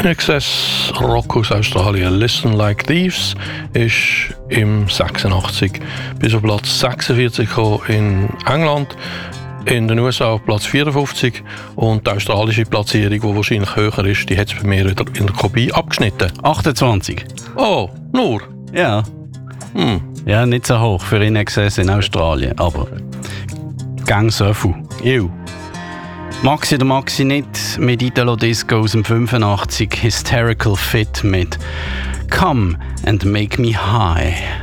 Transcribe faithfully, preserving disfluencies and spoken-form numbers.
In Excess Rock aus Australien, Listen Like Thieves, ist im sechsundachtzig bis auf Platz sechsundvierzig gekommen in England, in den U S A auf Platz vierundfünfzig und die australische Platzierung, die wahrscheinlich höher ist, die hat es bei mir wieder in der Kopie abgeschnitten. achtundzwanzig. Oh, nur? Ja. Hm. Ja, nicht so hoch für In Excess in Australien, aber gang so viel. Ew. Maxi oder Maxi nicht mit Italo Disco aus dem fünfundachtzig, Hysterical Fit mit Come and Make Me High.